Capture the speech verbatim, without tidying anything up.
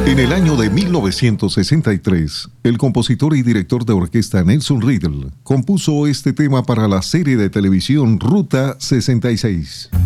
En el año de mil novecientos sesenta y tres, el compositor y director de orquesta Nelson Riddle compuso este tema para la serie de televisión Ruta sesenta y seis.